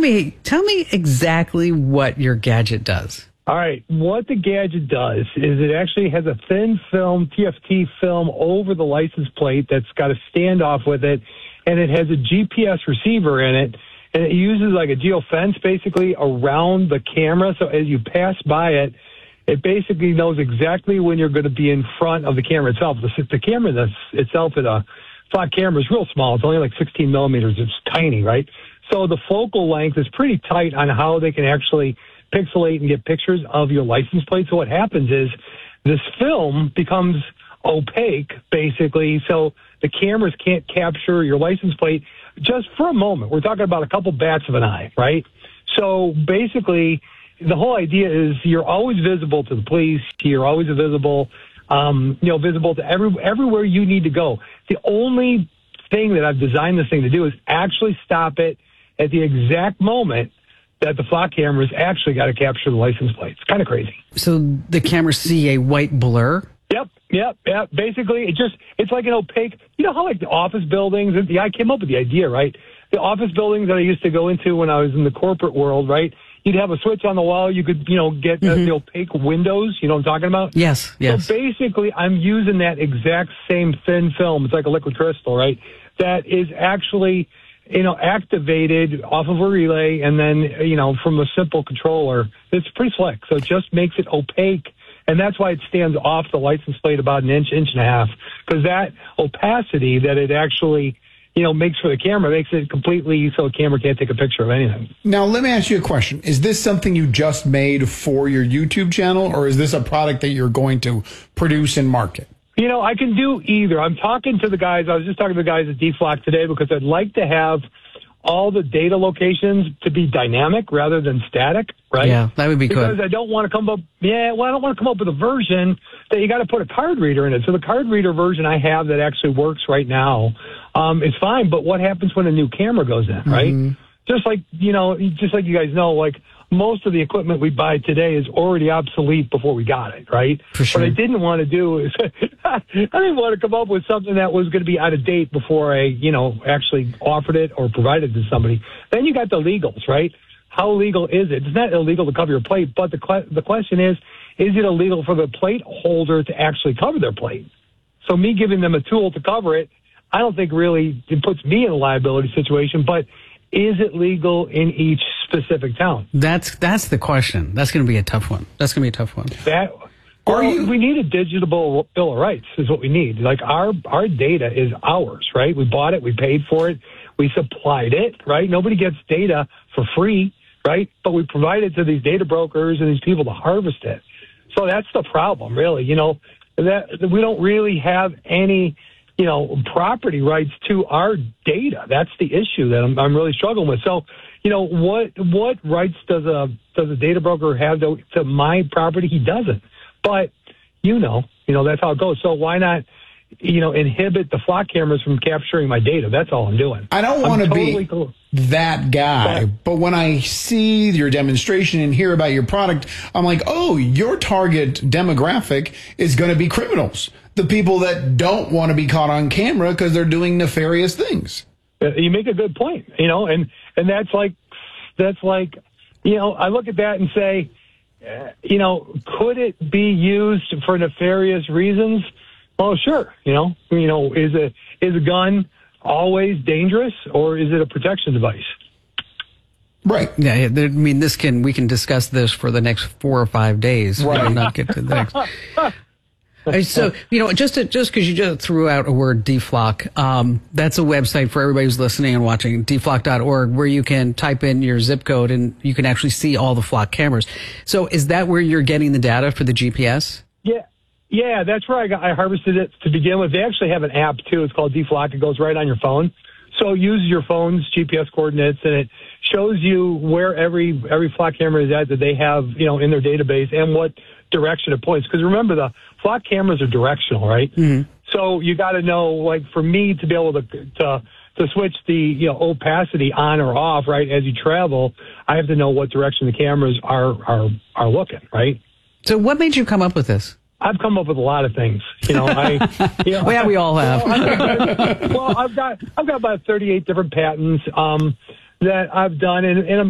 me exactly what your gadget does. All right. What the gadget does is it actually has a thin film, TFT film, over the license plate that's got a standoff with it, and it has a GPS receiver in it, and it uses like a geofence basically around the camera. So as you pass by it, it basically knows exactly when you're going to be in front of the camera itself. The camera itself is a flock camera is real small. It's only like 16 millimeters. It's tiny, right? So the focal length is pretty tight on how they can actually pixelate and get pictures of your license plate. So what happens is this film becomes opaque, basically, so the cameras can't capture your license plate just for a moment. We're talking about a couple bats of an eye, right? So basically, the whole idea is you're always visible to the police. You're always visible, visible to everywhere you need to go. The only thing that I've designed this thing to do is actually stop it at the exact moment that the flock cameras actually got to capture the license plate. It's kind of crazy. So the cameras see a white blur? Yep. Basically, it's like an opaque, you know how like the office buildings, I came up with the idea, right? The office buildings that I used to go into when I was in the corporate world, right? You'd have a switch on the wall. You could, get the opaque windows. You know what I'm talking about? Yes. So basically, I'm using that exact same thin film. It's like a liquid crystal, right? That is actually, activated off of a relay and then, from a simple controller. It's pretty slick. So it just makes it opaque. And that's why it stands off the license plate about an inch and a half. Because that opacity that it actually makes for the camera makes it completely so a camera can't take a picture of anything. Now, let me ask you a question. Is this something you just made for your YouTube channel, or is this a product that you're going to produce and market? I can do either. I'm talking to the guys. I was just talking to the guys at DFlock today because I'd like to have all the data locations to be dynamic rather than static, right? Yeah, that would be good. Because I don't want to come up, I don't want to come up with a version that you got to put a card reader in it. So the card reader version I have that actually works right now is fine. But what happens when a new camera goes in, right? Mm-hmm. Just like you guys know, like most of the equipment we buy today is already obsolete before we got it, right? For sure. What I didn't want to do is I didn't want to come up with something that was going to be out of date before I, actually offered it or provided it to somebody. Then you got the legals, right? How legal is it? It's not illegal to cover your plate, but the question is it illegal for the plate holder to actually cover their plate? So me giving them a tool to cover it, I don't think really it puts me in a liability situation, but is it legal in each specific town? That's the question. That's going to be a tough one. We need a digital bill of rights is what we need. Like our data is ours, right? We bought it. We paid for it. We supplied it, right? Nobody gets data for free, right? But we provide it to these data brokers and these people to harvest it. So that's the problem, really. That we don't really have any property rights to our data. That's the issue that I'm really struggling with. So, what rights does a data broker have to my property? He doesn't. But, that's how it goes. So why not, inhibit the flock cameras from capturing my data? That's all I'm doing. I don't want to be that guy, but when I see your demonstration and hear about your product, I'm like, oh, your target demographic is going to be criminals. The people that don't want to be caught on camera because they're doing nefarious things. You make a good point, and that's like, I look at that and say, could it be used for nefarious reasons? Well, sure. Is a gun always dangerous, or is it a protection device? Right. Yeah. We can discuss this for the next 4 or 5 days. Right. Not get to the next. So, just because you just threw out a word, DFlock, that's a website for everybody who's listening and watching, dflock.org, where you can type in your zip code and you can actually see all the flock cameras. So is that where you're getting the data for the GPS? Yeah, that's where I harvested it to begin with. They actually have an app, too. It's called DFlock. It goes right on your phone. So it uses your phone's GPS coordinates, and it shows you where every flock camera is at that they have, in their database and what direction it points. Because remember, the flock cameras are directional, right? Mm-hmm. So you got to know, like, for me to be able to switch the opacity on or off, right, as you travel, I have to know what direction the cameras are looking, right? So what made you come up with this? I've come up with a lot of things. We all have. I've got about 38 different patents that I've done, and I'm